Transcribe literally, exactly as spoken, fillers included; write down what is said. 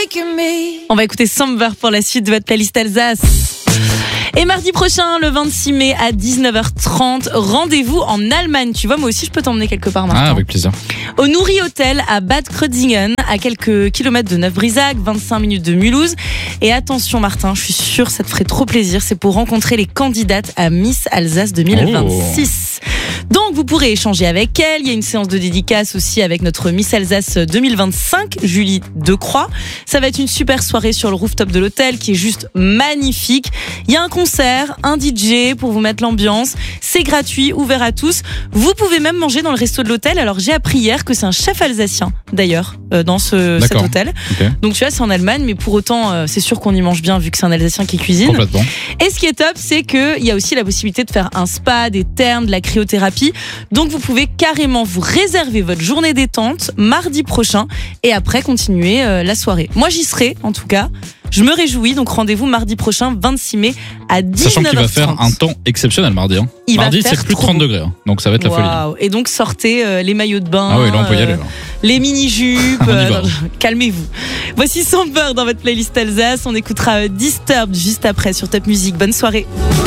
breaking me. On va écouter Somber pour la suite de votre playlist Alsace. Et mardi prochain, le vingt-six mai à dix-neuf heures trente, rendez-vous en Allemagne. Tu vois, moi aussi, je peux t'emmener quelque part, Martin. Ah, avec plaisir. Au Nouri Hotel à Bad Kreuznach, à quelques kilomètres de Neuf-Brisach, vingt-cinq minutes de Mulhouse. Et attention, Martin, je suis sûre que ça te ferait trop plaisir. C'est pour rencontrer les candidates à Miss Alsace deux mille vingt-six. Oh. Donc, vous pourrez échanger avec elle. Il y a une séance de dédicace aussi avec notre Miss Alsace deux mille vingt-cinq, Julie Decroix. Ça va être une super soirée sur le rooftop de l'hôtel qui est juste magnifique. Il y a un concert, un D J pour vous mettre l'ambiance. C'est gratuit, ouvert à tous. Vous pouvez même manger dans le resto de l'hôtel. Alors, j'ai appris hier que c'est un chef alsacien, d'ailleurs, euh, dans ce, cet hôtel. Okay. Donc, tu vois, c'est en Allemagne, mais pour autant, euh, c'est sûr qu'on y mange bien vu que c'est un Alsacien qui cuisine. Complètement. Et ce qui est top, c'est qu'il y a aussi la possibilité de faire un spa, des thermes, de la cryothérapie. Donc, vous pouvez carrément vous réserver votre journée détente mardi prochain et après continuer euh, la soirée. Moi, j'y serai, en tout cas. Je me réjouis, donc rendez-vous mardi prochain, vingt-six mai, à dix-neuf heures trente. Sachant qu'il va faire un temps exceptionnel mardi. Hein. Il mardi, c'est plus de trente degrés, hein. Donc ça va être wow. la folie. Et donc sortez euh, les maillots de bain, ah oui, là, on peut y aller, là. Euh, les mini-jupes, euh, calmez-vous. Voici Somber dans votre playlist Alsace, on écoutera euh, Disturbed juste après sur Top Music. Bonne soirée.